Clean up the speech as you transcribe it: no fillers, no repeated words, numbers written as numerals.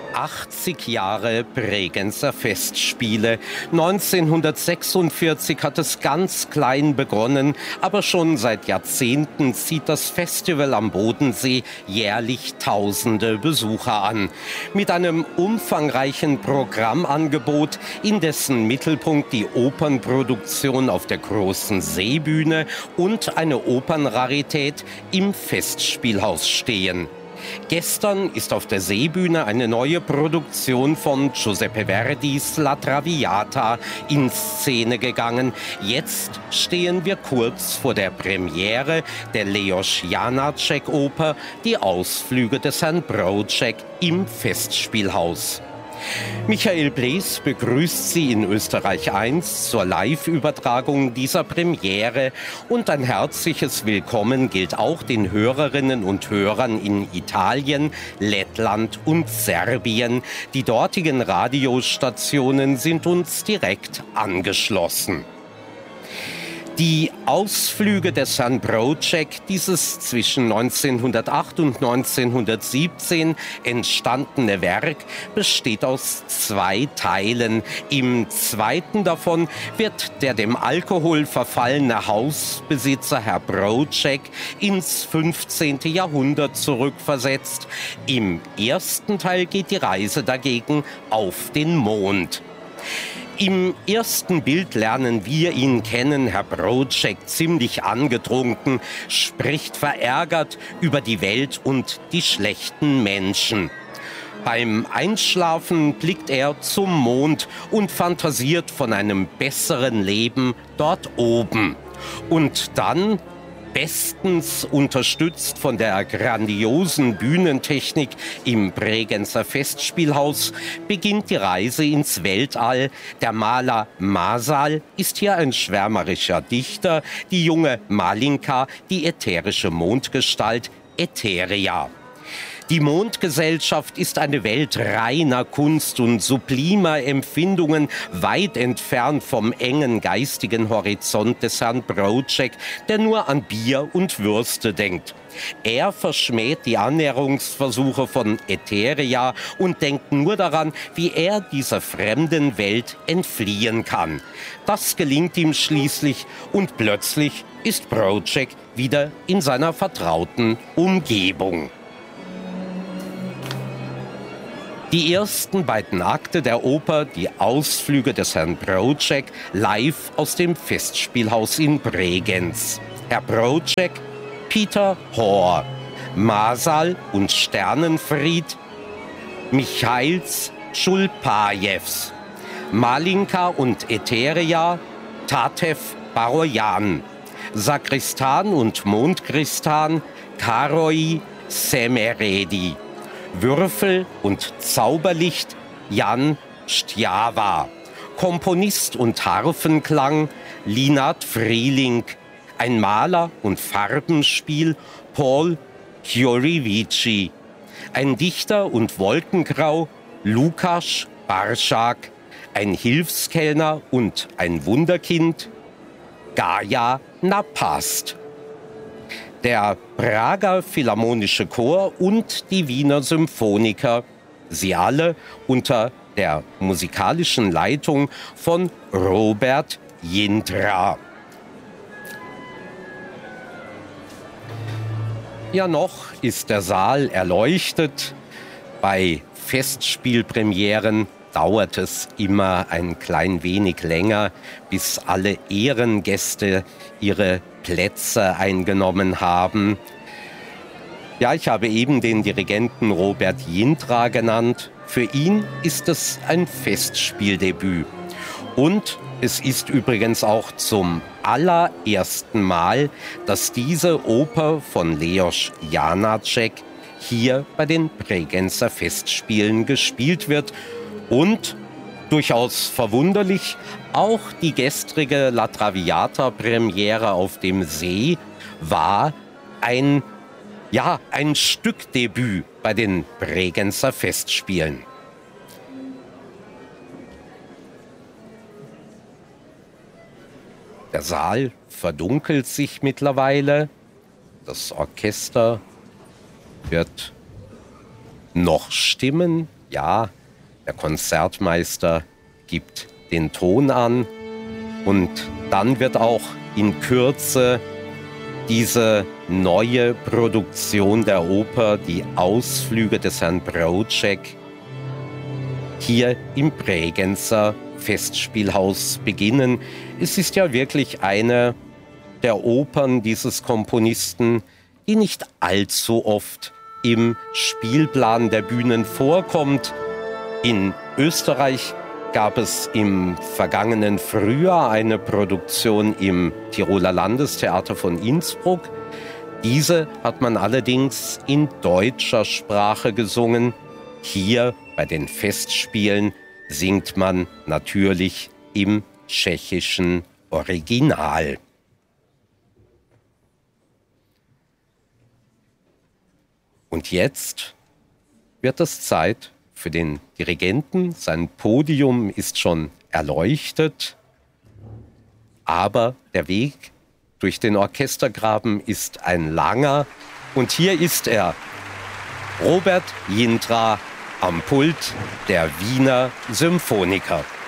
80 Jahre Bregenzer Festspiele. 1946 hat es ganz klein begonnen, aber schon seit Jahrzehnten zieht das Festival am Bodensee jährlich tausende Besucher an. Mit einem umfangreichen Programmangebot, in dessen Mittelpunkt die Opernproduktion auf der großen Seebühne und eine Opernrarität im Festspielhaus stehen. Gestern ist auf der Seebühne eine neue Produktion von Giuseppe Verdis La Traviata in Szene gegangen. Jetzt stehen wir kurz vor der Premiere der Leos Janáček-Oper, die Ausflüge des Herrn Broček im Festspielhaus. Michael Blees begrüßt Sie in Österreich 1 zur Live-Übertragung dieser Premiere und ein herzliches Willkommen gilt auch den Hörerinnen und Hörern in Italien, Lettland und Serbien. Die dortigen Radiostationen sind uns direkt angeschlossen. Die Ausflüge des Herrn Broček, dieses zwischen 1908 und 1917 entstandene Werk, besteht aus 2 Teilen. Im zweiten davon wird der dem Alkohol verfallene Hausbesitzer Herr Broček ins 15. Jahrhundert zurückversetzt. Im ersten Teil geht die Reise dagegen auf den Mond. Im ersten Bild lernen wir ihn kennen, Herr Broček, ziemlich angetrunken, spricht verärgert über die Welt und die schlechten Menschen. Beim Einschlafen blickt er zum Mond und fantasiert von einem besseren Leben dort oben. Und dann, bestens unterstützt von der grandiosen Bühnentechnik im Bregenzer Festspielhaus, beginnt die Reise ins Weltall. Der Maler Masal ist hier ein schwärmerischer Dichter, die junge Malinka, die ätherische Mondgestalt Etheria. Die Mondgesellschaft ist eine Welt reiner Kunst und sublimer Empfindungen, weit entfernt vom engen geistigen Horizont des Herrn Broček, der nur an Bier und Würste denkt. Er verschmäht die Annäherungsversuche von Etheria und denkt nur daran, wie er dieser fremden Welt entfliehen kann. Das gelingt ihm schließlich und plötzlich ist Broček wieder in seiner vertrauten Umgebung. Die ersten beiden Akte der Oper, die Ausflüge des Herrn Broček, live aus dem Festspielhaus in Bregenz. Herr Broček, Peter Hohr, Masal und Sternenfried, Michails, Schulpajews, Malinka und Etheria, Tatev Barojan, Sakristan und Mondkristan, Karoi Semeredi, Würfel und Zauberlicht Jan Stjava, Komponist und Harfenklang Linard Frieling, ein Maler und Farbenspiel Paul Chiorivici, ein Dichter und Wolkengrau Lukáš Baršák, ein Hilfskellner und ein Wunderkind Gaja Napast. Der Prager Philharmonische Chor und die Wiener Symphoniker, sie alle unter der musikalischen Leitung von Robert Jindra. Ja, noch ist der Saal erleuchtet. Bei Festspielpremieren dauert es immer ein klein wenig länger, bis alle Ehrengäste ihre Plätze eingenommen haben. Ja, ich habe eben den Dirigenten Robert Jindra genannt. Für ihn ist es ein Festspieldebüt. Und es ist übrigens auch zum allerersten Mal, dass diese Oper von Leos Janáček hier bei den Bregenzer Festspielen gespielt wird. Und durchaus verwunderlich, auch die gestrige La Traviata-Premiere auf dem See war ein Stückdebüt bei den Bregenzer Festspielen. Der Saal verdunkelt sich mittlerweile. Das Orchester wird noch stimmen, Ja, der Konzertmeister gibt den Ton an und dann wird auch in Kürze diese neue Produktion der Oper, die Ausflüge des Herrn Broček, hier im Bregenzer Festspielhaus beginnen. Es ist ja wirklich eine der Opern dieses Komponisten, die nicht allzu oft im Spielplan der Bühnen vorkommt. In Österreich gab es im vergangenen Frühjahr eine Produktion im Tiroler Landestheater von Innsbruck. Diese hat man allerdings in deutscher Sprache gesungen. Hier bei den Festspielen singt man natürlich im tschechischen Original. Und jetzt wird es Zeit für den Dirigenten. Sein Podium ist schon erleuchtet, aber der Weg durch den Orchestergraben ist ein langer. Und hier ist er, Robert Jintra am Pult der Wiener Symphoniker.